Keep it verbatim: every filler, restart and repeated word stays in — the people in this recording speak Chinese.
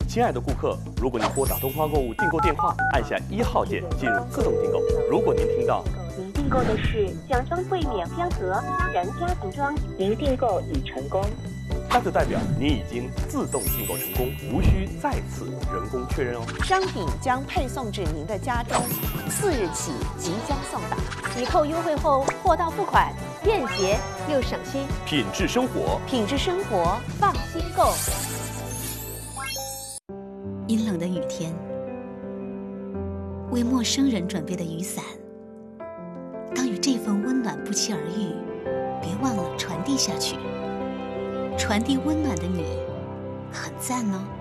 亲爱的顾客，如果您拨打东方购物订购电话，按下一号键进入自动订购。如果您听到您订购的是奖妆柜免飘盒私人家庭装，您订购已成功， 那就代表您已经自动订购成功，无需再次人工确认哦。 商品将配送至您的家中，次日起即将送达。抵扣优惠后，货到付款，便捷又省心。 品质生活， 品质生活，放心购。 阴冷的雨天，为陌生人准备的雨伞，当与这份温暖不期而遇，别忘了传递下去。传递温暖的你，很赞哦。